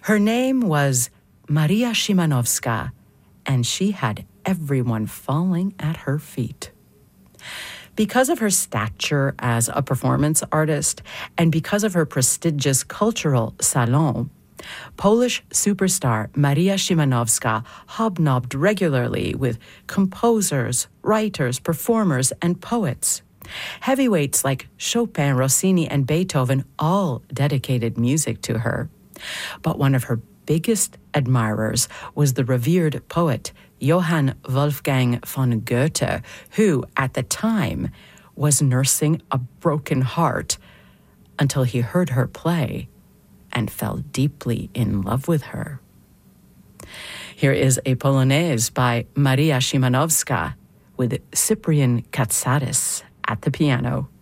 Her name was Maria Szymanowska, and she had everyone falling at her feet. Because of her stature as a performance artist and because of her prestigious cultural salon, Polish superstar Maria Szymanowska hobnobbed regularly with composers, writers, performers, and poets. Heavyweights like Chopin, Rossini, and Beethoven all dedicated music to her. But one of her biggest admirers was the revered poet Johann Wolfgang von Goethe, who, at the time, was nursing a broken heart until he heard her play and fell deeply in love with her. Here is a Polonaise by Maria Szymanowska with Cyprian Katsaris at the piano.